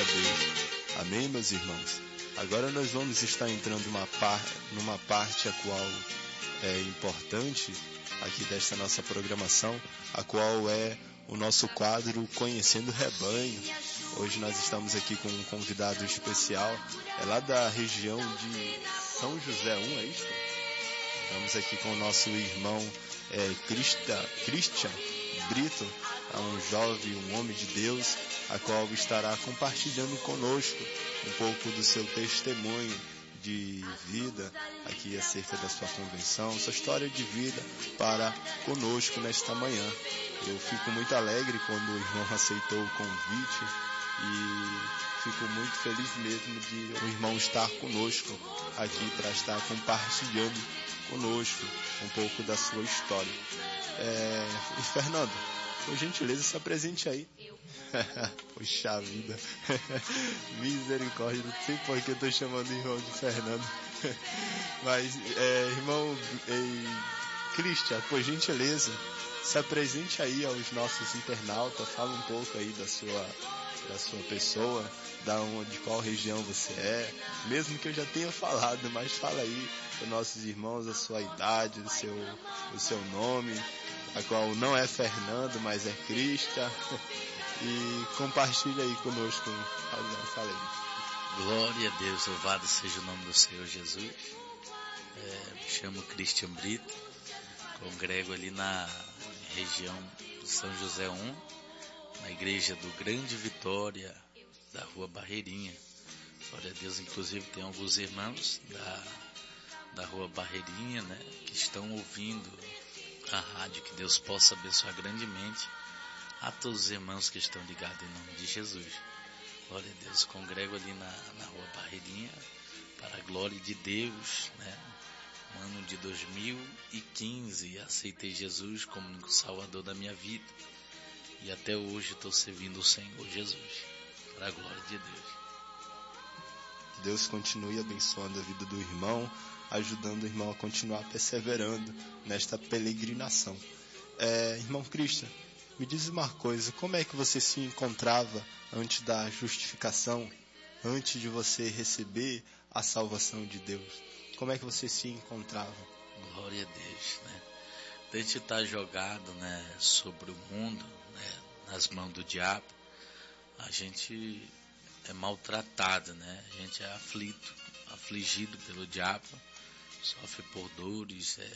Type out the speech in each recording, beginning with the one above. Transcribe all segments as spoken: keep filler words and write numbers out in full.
a Deus. Amém, meus irmãos? Agora nós vamos estar entrando numa, par, numa parte a qual é importante aqui desta nossa programação, a qual é o nosso quadro Conhecendo o Rebanho. Hoje nós estamos aqui com um convidado especial, é lá da região de São José um, é isso? Estamos aqui com o nosso irmão é, Christa, Christian Brito, é um jovem, um homem de Deus, a qual estará compartilhando conosco um pouco do seu testemunho de vida aqui acerca da sua convenção, sua história de vida para conosco nesta manhã. Eu fico muito alegre quando o irmão aceitou o convite e fico muito feliz mesmo de o irmão estar conosco aqui para estar compartilhando conosco um pouco da sua história. É... E Fernando, por gentileza, se apresente aí. Poxa vida. Misericórdia, não sei por que eu tô chamando o irmão de Fernando. Mas, é, irmão é, Christian, por gentileza, se apresente aí aos nossos internautas, fala um pouco aí da sua, da sua pessoa, da onde, de qual região você é, mesmo que eu já tenha falado, mas fala aí para nossos irmãos a sua idade, o seu, o seu nome, a qual não é Fernando, mas é Christian. E compartilha aí conosco. Fala aí. Glória a Deus, louvado seja o nome do Senhor Jesus. É, me chamo Christian Brito, congrego ali na região de São José um, na igreja do Grande Vitória, da rua Barreirinha. Glória a Deus, inclusive tem alguns irmãos da, da rua Barreirinha, né, que estão ouvindo a rádio. Que Deus possa abençoar grandemente a todos os irmãos que estão ligados em nome de Jesus. Glória a Deus, congrego ali na, na rua Barreirinha, para a glória de Deus, né? No ano de dois mil e quinze, aceitei Jesus como único Salvador da minha vida, e até hoje estou servindo o Senhor Jesus, para a glória de Deus. Deus continue abençoando a vida do irmão, ajudando o irmão a continuar perseverando nesta peregrinação. É, irmão Christian, me diz uma coisa, como é que você se encontrava antes da justificação, antes de você receber a salvação de Deus? Como é que você se encontrava? Glória a Deus, né? A gente está jogado, né, sobre o mundo, né, nas mãos do diabo, a gente é maltratado, né? A gente é aflito, afligido pelo diabo, sofre por dores, é,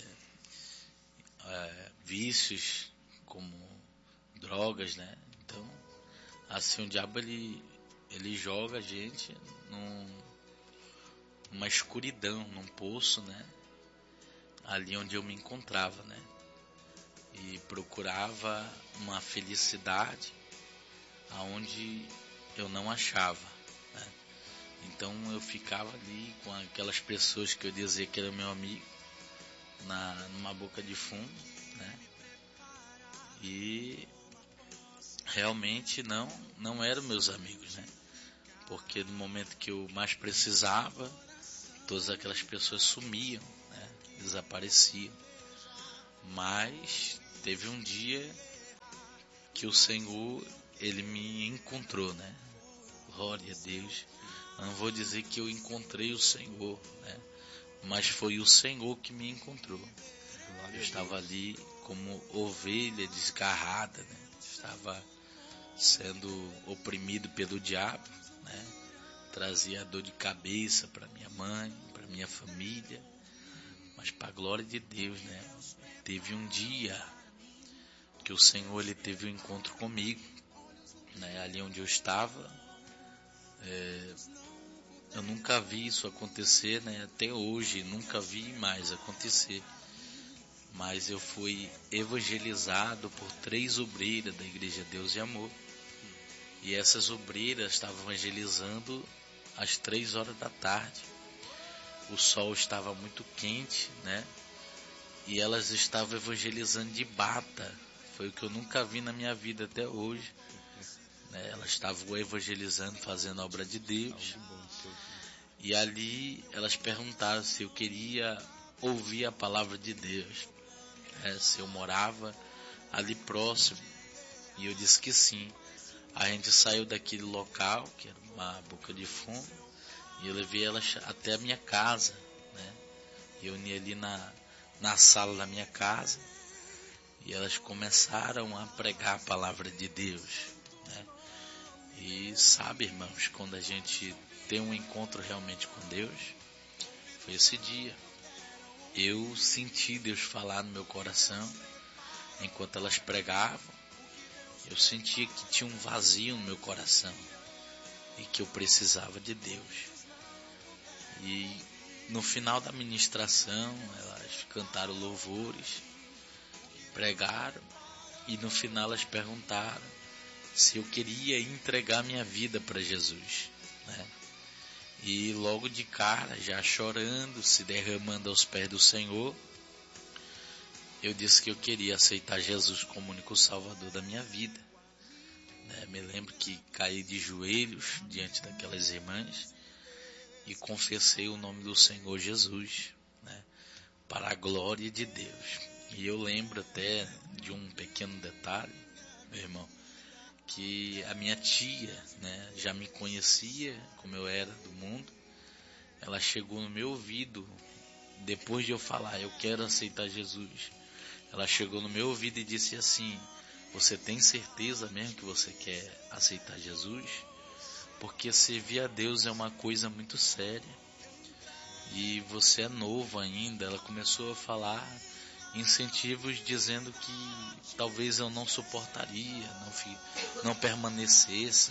é, vícios, como drogas, né? Então, assim, o diabo ele, ele joga a gente num, numa escuridão, num poço, né? Ali onde eu me encontrava, né? E procurava uma felicidade aonde eu não achava, né? Então eu ficava ali com aquelas pessoas que eu dizia que era meu amigo, na, numa boca de fumo, né? E realmente não, não eram meus amigos, né? Porque no momento que eu mais precisava, todas aquelas pessoas sumiam, né? Desapareciam. Mas teve um dia que o Senhor, Ele me encontrou, né? Glória a Deus. Eu não vou dizer que eu encontrei o Senhor, né? Mas foi o Senhor que me encontrou. Eu estava ali como ovelha desgarrada, né? Estava sendo oprimido pelo diabo, né? Trazia dor de cabeça para minha mãe, para minha família, mas para a glória de Deus, né? Teve um dia que o Senhor ele teve um encontro comigo, né? Ali onde eu estava, é, eu nunca vi isso acontecer, né? Até hoje nunca vi mais acontecer. Mas eu fui evangelizado por três obreiras da Igreja Deus e Amor. E essas obreiras estavam evangelizando às três horas da tarde. O sol estava muito quente, né? E elas estavam evangelizando de bata. Foi o que eu nunca vi na minha vida até hoje, né? Elas estavam evangelizando, fazendo a obra de Deus. E ali elas perguntaram se eu queria ouvir a palavra de Deus, né? Se eu morava ali próximo. E eu disse que sim. A gente saiu daquele local, que era uma boca de fumo, e eu levei elas até a minha casa, né? Reuni ali na, na sala da minha casa, e elas começaram a pregar a palavra de Deus, né? E sabe, irmãos, quando a gente tem um encontro realmente com Deus, foi esse dia. Eu senti Deus falar no meu coração, enquanto elas pregavam. Eu sentia que tinha um vazio no meu coração e que eu precisava de Deus. E no final da ministração, elas cantaram louvores, pregaram, e no final elas perguntaram se eu queria entregar minha vida para Jesus, né? E logo de cara, já chorando, se derramando aos pés do Senhor, eu disse que eu queria aceitar Jesus como único Salvador da minha vida, né? Me lembro que caí de joelhos diante daquelas irmãs e confessei o nome do Senhor Jesus, né? Para a glória de Deus. E eu lembro até de um pequeno detalhe, meu irmão, que a minha tia, né, já me conhecia como eu era do mundo. Ela chegou no meu ouvido, depois de eu falar, eu quero aceitar Jesus, ela chegou no meu ouvido e disse assim: você tem certeza mesmo que você quer aceitar Jesus? Porque servir a Deus é uma coisa muito séria, e você é novo ainda. Ela começou a falar incentivos dizendo que talvez eu não suportaria, não, fi, não permanecesse,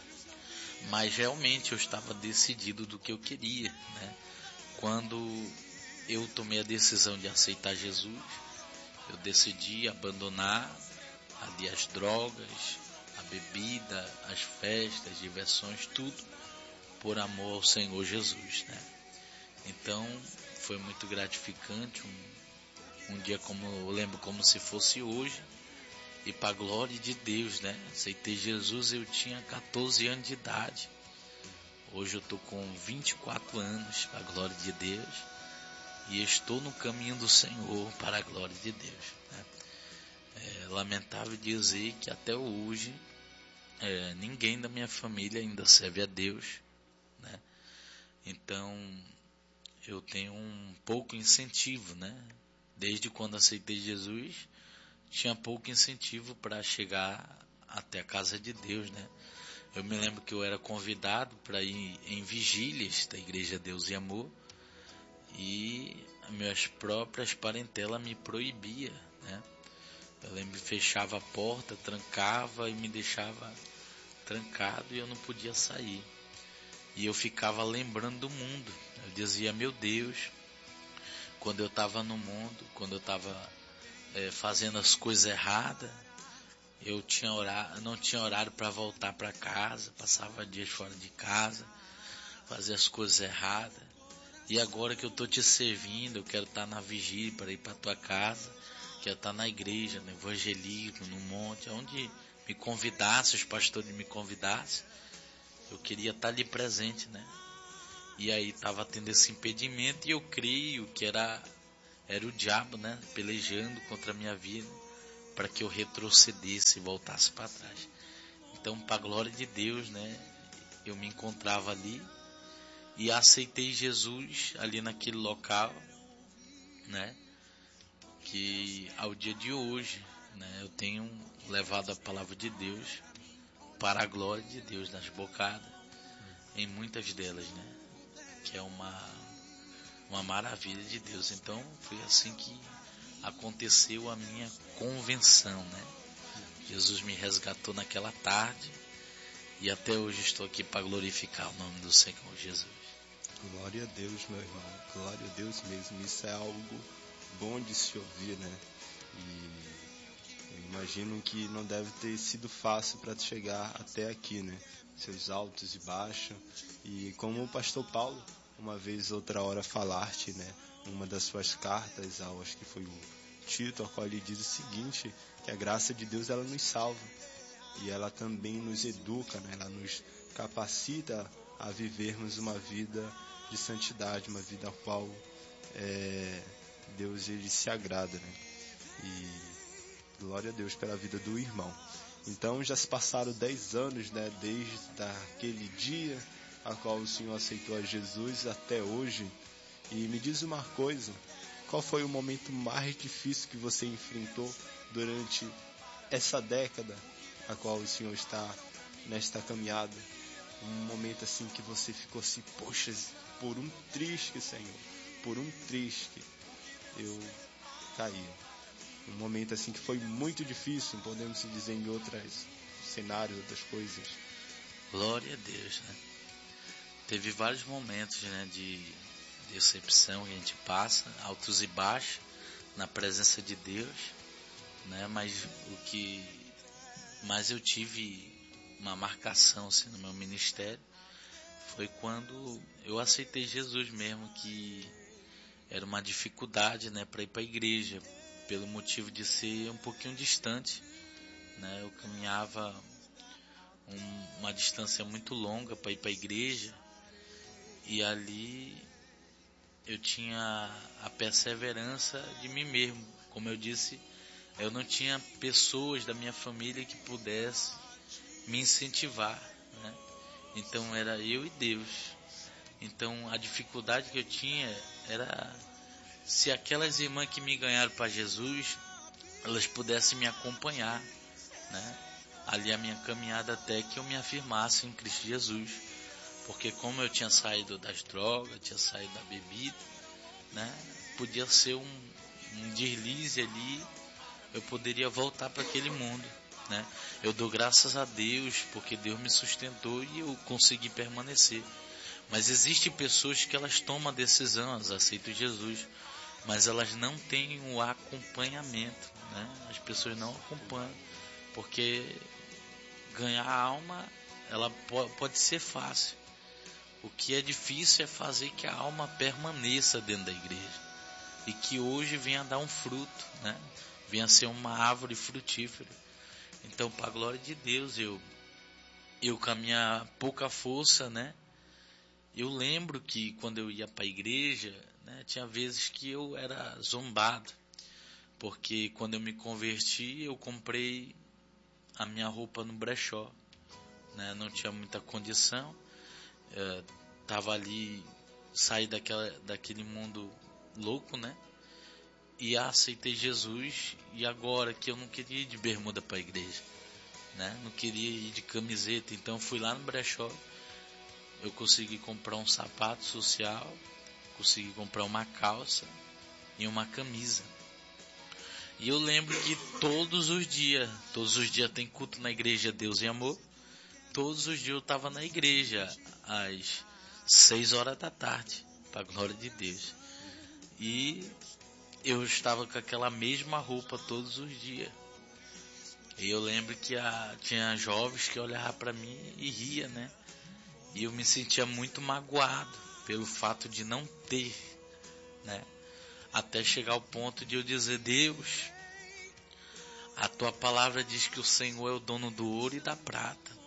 mas realmente eu estava decidido do que eu queria, né? Quando eu tomei a decisão de aceitar Jesus, eu decidi abandonar ali as drogas, a bebida, as festas, diversões, tudo por amor ao Senhor Jesus, né? Então foi muito gratificante, um, um dia como eu lembro como se fosse hoje, e para a glória de Deus, né? Aceitei Jesus, eu tinha catorze anos de idade. Hoje eu estou com vinte e quatro anos, para a glória de Deus, e estou no caminho do Senhor para a glória de Deus, né? É lamentável dizer que até hoje é, ninguém da minha família ainda serve a Deus, né? Então eu tenho um pouco incentivo, né? Desde quando aceitei Jesus, tinha pouco incentivo para chegar até a casa de Deus, né? Eu me lembro que eu era convidado para ir em vigílias da Igreja Deus e Amor, e as minhas próprias parentelas me proibia, né? Eu lembro que fechava a porta, trancava e me deixava trancado, e eu não podia sair. E eu ficava lembrando do mundo. Eu dizia: meu Deus, quando eu estava no mundo, quando eu estava é, fazendo as coisas erradas, eu tinha horário, não tinha horário para voltar para casa, passava dias fora de casa, fazia as coisas erradas. E agora que eu estou te servindo, eu quero estar na vigília para ir para tua casa, quero estar na igreja, no evangelismo, no monte, onde me convidasse, os pastores me convidassem, eu queria estar ali presente, né? E aí estava tendo esse impedimento, e eu creio que era, era o diabo, né, pelejando contra a minha vida, para que eu retrocedesse e voltasse para trás. Então, para a glória de Deus, né, eu me encontrava ali e aceitei Jesus ali naquele local, né, que ao dia de hoje, né, eu tenho levado a palavra de Deus para a glória de Deus nas bocadas, em muitas delas, né, que é uma, uma maravilha de Deus. Então foi assim que aconteceu a minha convenção, né? Jesus me resgatou naquela tarde, e até hoje estou aqui para glorificar o nome do Senhor Jesus. Glória a Deus, meu irmão, glória a Deus mesmo. Isso é algo bom de se ouvir, né? E eu imagino que não deve ter sido fácil para chegar até aqui, né? Seus altos e baixos. E como o pastor Paulo, uma vez outra hora falaste, né? Uma das suas cartas, ao, acho que foi o Tito, a qual ele diz o seguinte, que a graça de Deus, ela nos salva. E ela também nos educa, né? Ela nos capacita a vivermos uma vida de santidade, uma vida a qual é, Deus ele se agrada, né? E glória a Deus pela vida do irmão. Então já se passaram dez anos, né, desde aquele dia a qual o Senhor aceitou a Jesus até hoje. E me diz uma coisa, qual foi o momento mais difícil que você enfrentou durante essa década a qual o Senhor está nesta caminhada? Um momento assim que você ficou assim, poxa, por um trisque, Senhor, por um trisque eu caí. Um momento assim que foi muito difícil, podemos dizer em outros cenários, outras coisas. Glória a Deus, né? Teve vários momentos, né, de decepção que a gente passa, altos e baixos, na presença de Deus, né? Mas o que mais eu tive uma marcação assim, no meu ministério foi quando eu aceitei Jesus mesmo, que era uma dificuldade, né, para ir para a igreja, pelo motivo de ser um pouquinho distante, né? Eu caminhava um, uma distância muito longa para ir para a igreja, e ali eu tinha a perseverança de mim mesmo. Como eu disse, eu não tinha pessoas da minha família que pudessem me incentivar, né? Então era eu e Deus. Então a dificuldade que eu tinha era se aquelas irmãs que me ganharam para Jesus, elas pudessem me acompanhar, né? Ali a minha caminhada até que eu me afirmasse em Cristo Jesus. Porque como eu tinha saído das drogas, tinha saído da bebida, né? Podia ser um, um deslize ali, eu poderia voltar para aquele mundo, né? Eu dou graças a Deus porque Deus me sustentou e eu consegui permanecer. Mas existem pessoas que elas tomam a decisão, elas aceitam Jesus, mas elas não têm o acompanhamento, né? As pessoas não acompanham, porque ganhar a alma, ela pode ser fácil. O que é difícil é fazer que a alma permaneça dentro da igreja e que hoje venha dar um fruto, né? Venha ser uma árvore frutífera. Então, para a glória de Deus, eu, eu com a minha pouca força, né? Eu lembro que quando eu ia para a igreja, né, tinha vezes que eu era zombado, porque quando eu me converti, eu comprei a minha roupa no brechó, né? Não tinha muita condição. É, tava ali, saí daquela, daquele mundo louco, né? E aceitei Jesus. E agora que eu não queria ir de bermuda para a igreja, né? Não queria ir de camiseta. Então fui lá no brechó. Eu consegui comprar um sapato social, consegui comprar uma calça e uma camisa. E eu lembro que todos os dias, todos os dias tem culto na igreja Deus e Amor. Todos os dias eu estava na igreja às seis horas da tarde, para a glória de Deus. E eu estava com aquela mesma roupa todos os dias. E eu lembro que a, tinha jovens que olhavam para mim e ria, né? E eu me sentia muito magoado pelo fato de não ter, né? Até chegar ao ponto de eu dizer: Deus, a tua palavra diz que o Senhor é o dono do ouro e da prata.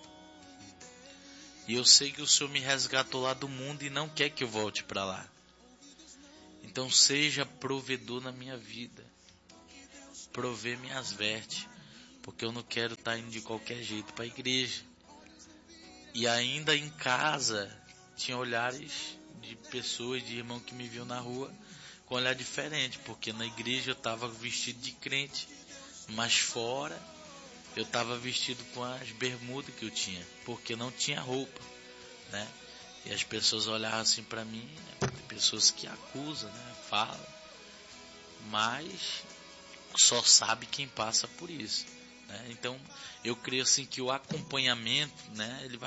E eu sei que o Senhor me resgatou lá do mundo e não quer que eu volte para lá. Então seja provedor na minha vida. Provê minhas vestes. Porque eu não quero estar indo de qualquer jeito para a igreja. E ainda em casa tinha olhares de pessoas, de irmão que me viu na rua com olhar diferente. Porque na igreja eu estava vestido de crente. Mas fora eu estava vestido com as bermudas que eu tinha, porque não tinha roupa, né? E as pessoas olhavam assim para mim, tem pessoas que acusam, né? Falam, mas só sabe quem passa por isso, né? Então eu creio assim que o acompanhamento, né? Ele vai